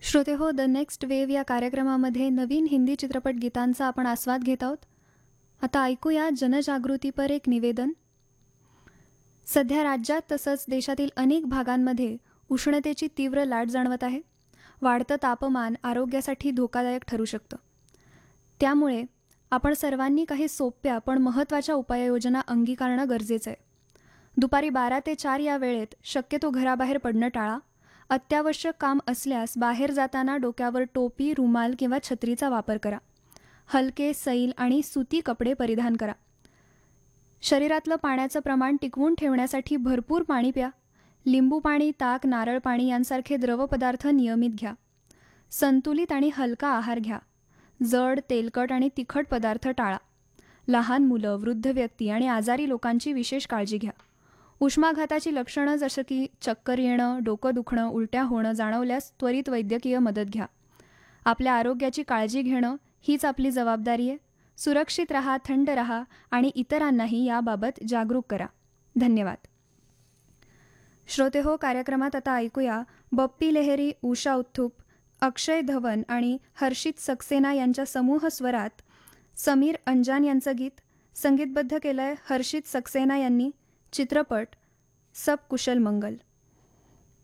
श्रोते हो, the next wave या कार्यक्रमामध्ये नवीन हिंदी चित्रपट गीतांचा आपण आस्वाद घेत आहोत. आता ऐकूया जनजागृतीपर एक निवेदन. सध्या राज्यात तसंच देशातील अनेक भागांमध्ये उष्णतेची तीव्र लाट जाणवत आहे. वाढतं तापमान आरोग्यासाठी धोकादायक ठरू शकतं. त्यामुळे आपण सर्वांनी काही सोप्या पण महत्त्वाच्या उपाययोजना अंगीकारणं गरजेचं आहे. दुपारी 12 ते 4 या वेळेत शक्यतो घराबाहेर पडणं टाळा. अत्यावश्यक काम असल्यास बाहेर जाताना डोक्यावर टोपी, रुमाल किंवा छत्रीचा वापर करा. हलके, सैल आणि सुती कपडे परिधान करा. शरीरातलं पाण्याचं प्रमाण टिकवून ठेवण्यासाठी भरपूर पाणी प्या. लिंबू पाणी, ताक, नारळ पाणी यांसारखे द्रवपदार्थ नियमित घ्या. संतुलित आणि हलका आहार घ्या. जड, तेलकट आणि तिखट पदार्थ टाळा. लहान मुलं, वृद्ध व्यक्ती आणि आजारी लोकांची विशेष काळजी घ्या. उष्माघाताची लक्षणं जसं की चक्कर येणं, डोकं दुखणं, उलट्या होणं जाणवल्यास त्वरित वैद्यकीय मदत घ्या. आपल्या आरोग्याची काळजी घेणं हीच आपली जबाबदारी आहे. सुरक्षित रहा, थंड रहा आणि इतरांनाही याबाबत जागरूक करा. धन्यवाद. श्रोते हो, कार्यक्रमात आता ऐकूया बप्पी लेहरी, उषा उत्थुप, अक्षय धवन आणि हर्षित सक्सेना यांच्या समूह स्वरात समीर अंजान यांचं गीत. संगीतबद्ध केलंय हर्षित सक्सेना यांनी. चित्रपट सब कुशल मंगल.